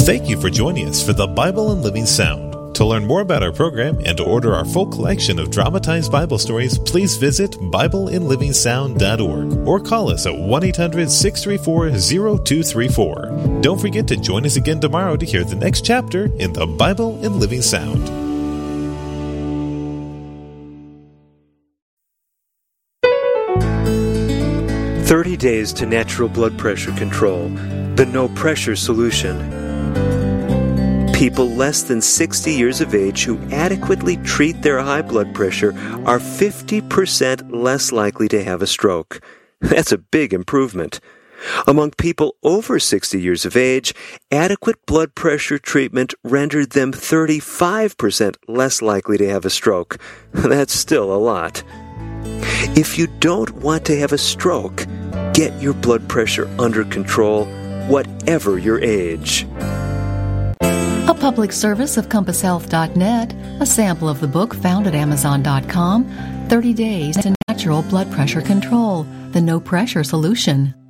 Thank you for joining us for the Bible in Living Sound. To learn more about our program and to order our full collection of dramatized Bible stories, please visit BibleInLivingSound.org or call us at 1-800-634-0234. Don't forget to join us again tomorrow to hear the next chapter in the Bible in Living Sound. "30 Days to Natural Blood Pressure Control, the No Pressure Solution." People less than 60 years of age who adequately treat their high blood pressure are 50% less likely to have a stroke. That's a big improvement. Among people over 60 years of age, adequate blood pressure treatment rendered them 35% less likely to have a stroke. That's still a lot. If you don't want to have a stroke, get your blood pressure under control, whatever your age. A public service of CompassHealth.net, a sample of the book found at Amazon.com, 30 Days to Natural Blood Pressure Control, the No Pressure Solution.